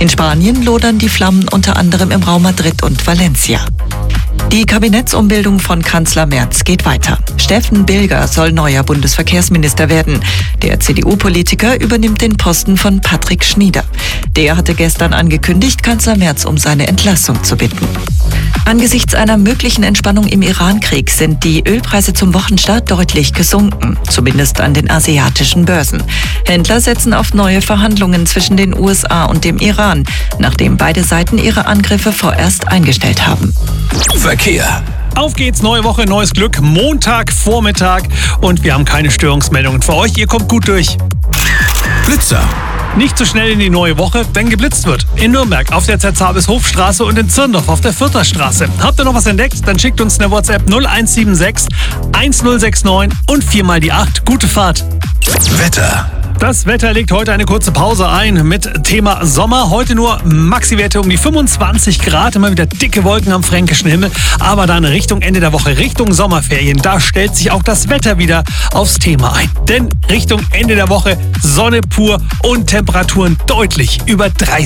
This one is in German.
In Spanien lodern die Flammen unter anderem im Raum Madrid und Valencia. Die Kabinettsumbildung von Kanzler Merz geht weiter. Steffen Bilger soll neuer Bundesverkehrsminister werden. Der CDU-Politiker übernimmt den Posten von Patrick Schnieder. Der hatte gestern angekündigt, Kanzler Merz um seine Entlassung zu bitten. Angesichts einer möglichen Entspannung im Iran-Krieg sind die Ölpreise zum Wochenstart deutlich gesunken, zumindest an den asiatischen Börsen. Händler setzen auf neue Verhandlungen zwischen den USA und dem Iran, nachdem beide Seiten ihre Angriffe vorerst eingestellt haben. Verkehr. Auf geht's, neue Woche, neues Glück, Montagvormittag und wir haben keine Störungsmeldungen für euch, ihr kommt gut durch. Blitzer. Nicht so schnell in die neue Woche, wenn geblitzt wird. In Nürnberg auf der Zerzabis-Hofstraße und in Zirndorf auf der Fürther Straße. Habt ihr noch was entdeckt? Dann schickt uns eine WhatsApp 0176 1069 und 4 die 8. Gute Fahrt. Wetter. Das Wetter legt heute eine kurze Pause ein mit Thema Sommer. Heute nur Maxiwerte um die 25 Grad, immer wieder dicke Wolken am fränkischen Himmel. Aber dann Richtung Ende der Woche, Richtung Sommerferien, da stellt sich auch das Wetter wieder aufs Thema ein. Denn Richtung Ende der Woche Sonne pur und Temperaturen deutlich über 30.